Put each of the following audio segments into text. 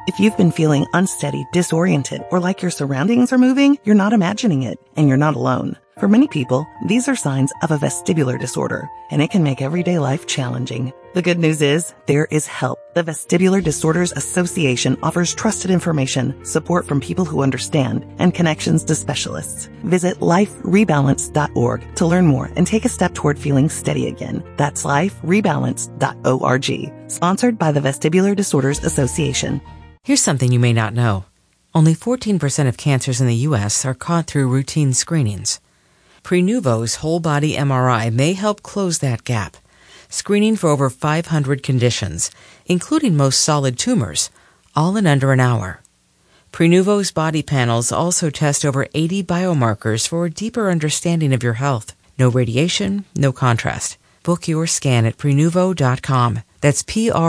If you've been feeling unsteady, disoriented, or like your surroundings are moving, you're not imagining it, and you're not alone. For many people, these are signs of a vestibular disorder, and it can make everyday life challenging. The good news is, there is help. The Vestibular Disorders Association offers trusted information, support from people who understand, and connections to specialists. Visit liferebalance.org to learn more and take a step toward feeling steady again. That's liferebalance.org. Sponsored by the Vestibular Disorders Association. Here's something you may not know. Only 14% of cancers in the U.S. are caught through routine screenings. Prenuvo's whole-body MRI may help close that gap, screening for over 500 conditions, including most solid tumors, all in under an hour. Prenuvo's body panels also test over 80 biomarkers for a deeper understanding of your health. No radiation, no contrast. Book your scan at Prenuvo.com. That's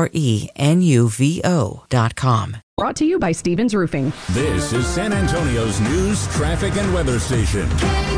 Prenuvo.com. Brought to you by Stevens Roofing. This is San Antonio's news, traffic, and weather station.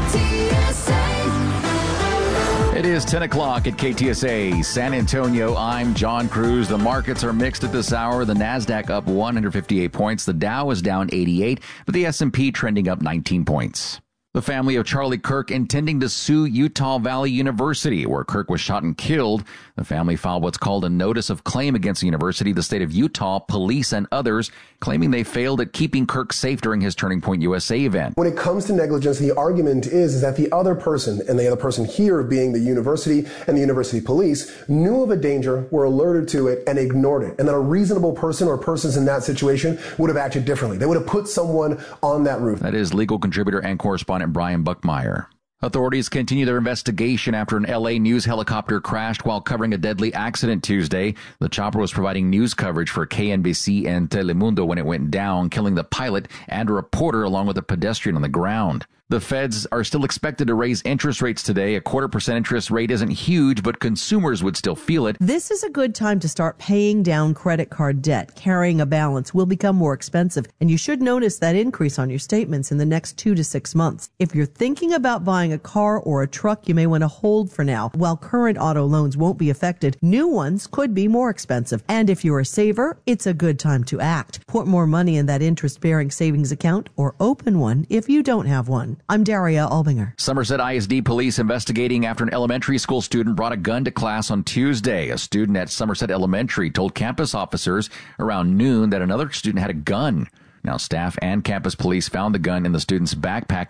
It is 10 o'clock at KTSA San Antonio. I'm John Cruz. The markets are mixed at this hour. The NASDAQ up 158 points. The Dow is down 88, but the S&P trending up 19 points. The family of Charlie Kirk intending to sue Utah Valley University, where Kirk was shot and killed. The family filed what's called a notice of claim against the university, the state of Utah, police, and others, claiming they failed at keeping Kirk safe during his Turning Point USA event. When it comes to negligence, the argument is that the other person, and the other person here being the university and the university police, knew of a danger, were alerted to it, and ignored it. And that a reasonable person or persons in that situation would have acted differently. They would have put someone on that roof. That is legal contributor and correspondent Brian Buckmeyer. Authorities continue their investigation after an LA news helicopter crashed while covering a deadly accident Tuesday. The chopper was providing news coverage for KNBC and Telemundo when it went down, killing the pilot and a reporter along with a pedestrian on the ground. The feds are still expected to raise interest rates today. A 0.25% interest rate isn't huge, but consumers would still feel it. This is a good time to start paying down credit card debt. Carrying a balance will become more expensive, and you should notice that increase on your statements in the next 2 to 6 months. If you're thinking about buying a car or a truck, you may want to hold for now. While current auto loans won't be affected, new ones could be more expensive. And if you're a saver, it's a good time to act. Put more money in that interest-bearing savings account or open one if you don't have one. I'm Daria Albinger. Somerset ISD police investigating after an elementary school student brought a gun to class on Tuesday. A student at Somerset Elementary told campus officers around noon that another student had a gun. Now, staff and campus police found the gun in the student's backpack